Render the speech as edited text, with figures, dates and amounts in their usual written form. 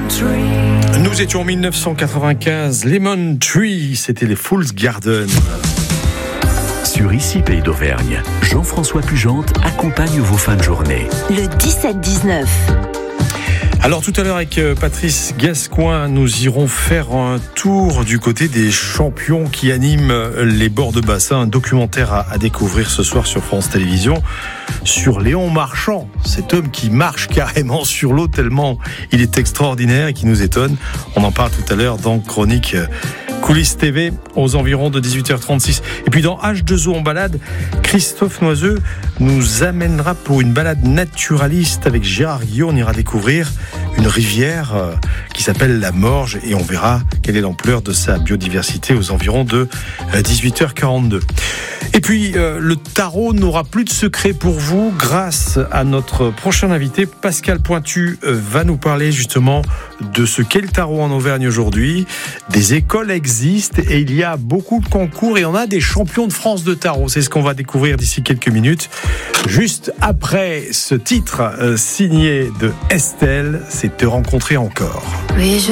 Nous étions en 1995, Lemon Tree, c'était les Fool's Garden. Sur Ici Pays d'Auvergne, Jean-François Pugente accompagne vos fins de journée. Le 17-19. Alors tout à l'heure avec Patrice Gascoin, nous irons faire un tour du côté des champions qui animent les bords de bassin. Un documentaire à découvrir ce soir sur France Télévisions sur Léon Marchand, cet homme qui marche carrément sur l'eau tellement il est extraordinaire et qui nous étonne. On en parle tout à l'heure dans Chronique Coulisses TV aux environs de 18h36. Et puis dans H2O en balade, Christophe Noiseux nous amènera pour une balade naturaliste avec Gérard Guillot. On ira découvrir une rivière qui s'appelle la Morge et on verra quelle est l'ampleur de sa biodiversité aux environs de 18h42. Et puis le tarot n'aura plus de secret pour vous grâce à notre prochain invité. Pascal Pointu va nous parler justement de ce qu'est le tarot en Auvergne aujourd'hui. Des écoles existent et il y a beaucoup de concours et on a des champions de France de tarot. C'est ce qu'on va découvrir d'ici quelques minutes. Juste après ce titre signé de Estelle, c'est Te rencontrer encore. Oui,